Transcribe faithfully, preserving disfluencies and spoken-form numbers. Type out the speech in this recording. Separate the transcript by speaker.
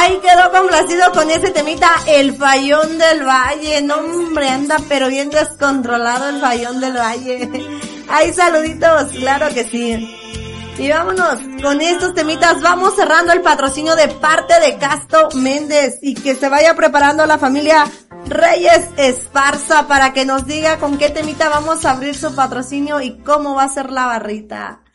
Speaker 1: Ahí quedó complacido con ese temita, el Fayón del Valle. No, hombre, anda pero bien descontrolado el Fayón del Valle. Ay, saluditos, claro que sí. Y vámonos con estos temitas, vamos cerrando el patrocinio de parte de Casto Méndez y que se vaya preparando la familia Reyes Esparza para que nos diga con qué temita vamos a abrir su patrocinio y cómo va a ser la barrita.